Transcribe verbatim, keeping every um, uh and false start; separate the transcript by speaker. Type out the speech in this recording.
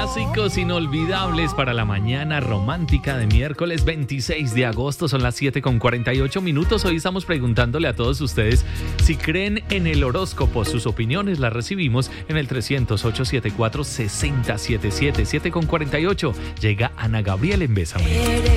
Speaker 1: Clásicos inolvidables para la mañana romántica de miércoles veintiséis de agosto. Son las siete con cuarenta y ocho minutos. Hoy estamos preguntándole a todos ustedes si creen en el horóscopo. Sus opiniones las recibimos en el trescientos, ochocientos setenta y cuatro, sesenta setenta y siete. siete con cuarenta y ocho. Llega Ana Gabriel en Bésame.